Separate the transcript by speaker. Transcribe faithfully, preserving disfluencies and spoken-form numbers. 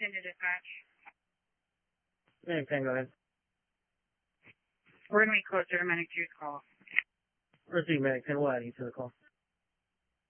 Speaker 1: ten to dispatch.
Speaker 2: Medic ten, go ahead.
Speaker 1: We're going to be closer to Medic two's call.
Speaker 2: Receive Medic ten, what adding to the call?